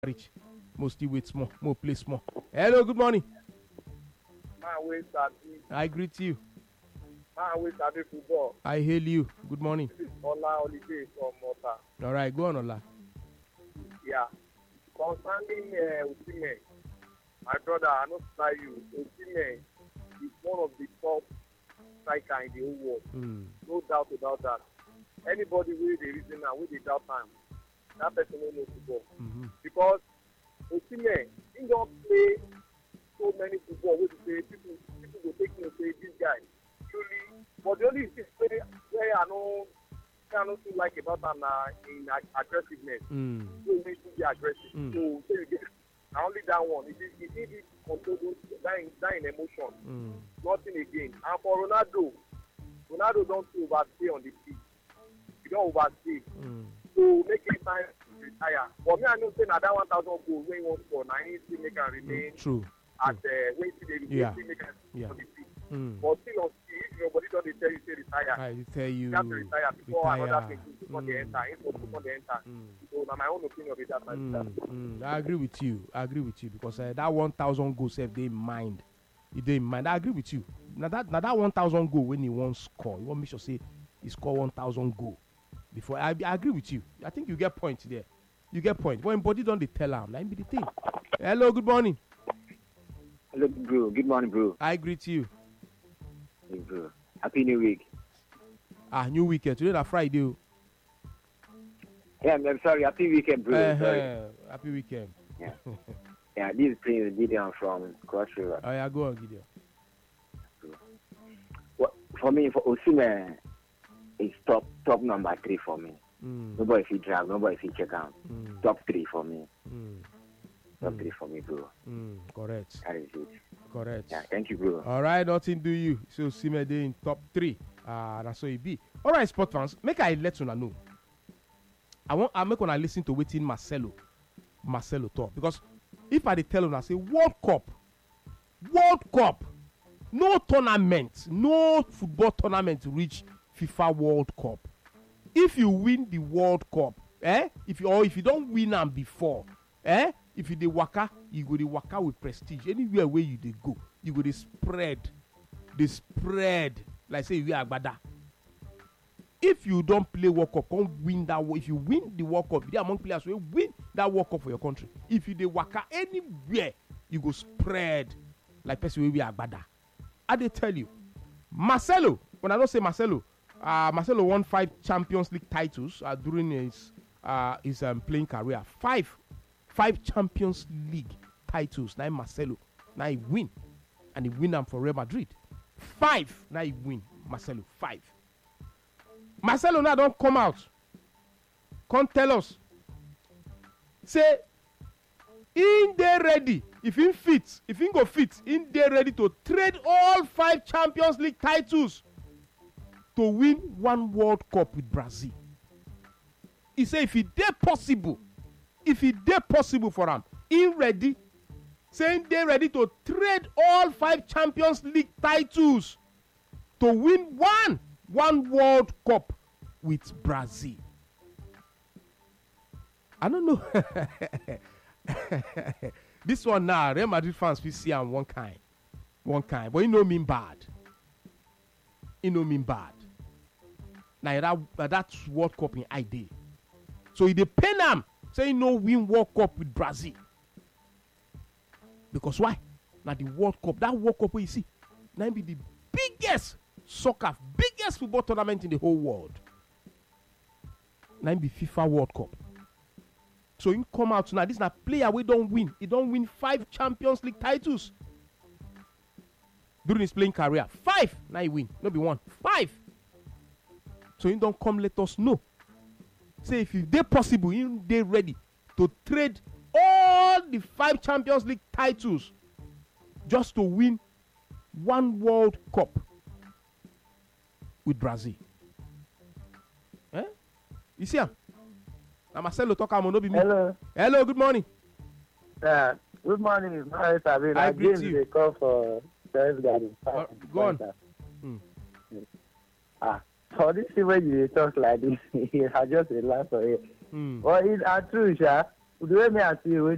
reach. Mostly wait small, more play small. Hello, good morning. I greet you. Football. I hail you. Good morning. This is Ola Holiday from Mota. All right, go on, Ola. Yeah. Concerning Osimhen, my brother, I know tell you, Osimhen is one of the top striker in the whole world. No doubt about that. Anybody with the reason now, with the doubt time, that person will know football. Because Osimhen, he don't play so many football. Which say people will take him and say this guy truly. But the only thing where I know too like about him in aggressiveness. So he needs to be aggressive. So you get only that one. It is control that in emotion. Nothing again. And for Ronaldo don't overstay on the pitch. He don't overstay. So make it time to retire. But me, I know saying that 1,000 goals when he wants for, now he still make and remain. True. At when he still make and on the pitch. But still on if nobody don't tell you say retire. I tell you. You have to retire before another thing before they enter. Before they enter. So now my own opinion is that. I agree with you because that 1,000 goals they in mind. He did in mind. I agree with you. Now that 1,000 goal when he won't score, you want me to say he score 1,000 goal before. I agree with you. I think you get point there. You get point. When body don't they tell him, that be the thing. Hello, good morning. Hello, bro. Good morning, bro. I greet you. Hey, bro. Happy New Week. New weekend. Today is Friday. Yeah, I'm sorry. Happy weekend, bro. Sorry. Happy weekend. Yeah. Yeah, this is Prince Gideon from Cross River. Oh, yeah, go on, Gideon. Well, for me, for Osimhen, it's top number 3 for me. Nobody if he drag, nobody if he check out. Top 3 for me. Top 3 for me, bro. Correct. That is it. Correct. Yeah, thank you, bro. All right, nothing do you. So Osimhen dey in top 3. That's so it be. All right, sport fans, make I let una know. I make una listen to wetin Marcelo talk, because if I dey tell una say World Cup, no tournament, no football tournament reach FIFA World Cup. If you win the World Cup, if you don't win am before, if you dey waka, you go dey waka with prestige. Anywhere where you dey go, you go dey spread like say you wear agbada. If you don't play World Cup, come win that. If you win the World Cup, you dey among players who win that World Cup for your country. If you dey waka anywhere, you go spread like person wey wear agbada. I dey tell you, Marcelo. When I don't say Marcelo, Marcelo won 5 Champions League titles during his playing career. 5 Champions League titles. Now Marcelo, now he win, and he win them for Real Madrid. 5 now he win. Marcelo 5. Marcelo now don't come out. Come tell us. Say, in there ready. If he go fit, in there ready to trade all 5 Champions League titles to win 1 World Cup with Brazil. He say if it dey possible for him, in ready, saying they ready to trade all 5 Champions League titles to win one World Cup with Brazil. I don't know. This one now, Real Madrid fans will see am one kind, but he no mean bad. Now that World Cup in ID. So he dey pain am say he no win World Cup with Brazil. Because why? Now the World Cup, that World Cup where you see, now be the biggest football tournament in the whole world. Now be FIFA World Cup. So he come out now. This is a player we don't win. He don't win 5 Champions League titles during his playing career. 5 now he win. Not be 1. 5. So he don't come let us know. Say if they possible, they ready to trade all the 5 Champions League titles just to win 1 World Cup with Brazil. You see him? Now Marcelo talk am, no be me. Hello, good morning. Good morning. I greet you. They call for Terrace Garden. Go on. For this thing when you talk like this, I just laugh for it. But it's true, Sha. The way me I see